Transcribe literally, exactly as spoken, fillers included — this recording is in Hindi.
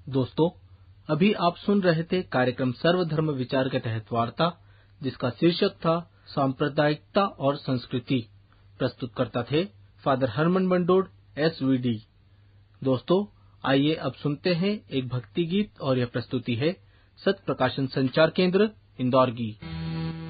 दोस्तों, अभी आप सुन रहे थे कार्यक्रम सर्वधर्म विचार के तहत वार्ता, जिसका शीर्षक था सांप्रदायिकता और संस्कृति। प्रस्तुतकर्ता थे father Harman बंडोड़, S V D. दोस्तों, आइए अब सुनते हैं एक भक्ति गीत और यह प्रस्तुति है सत्य प्रकाशन संचार केंद्र इंदौर की।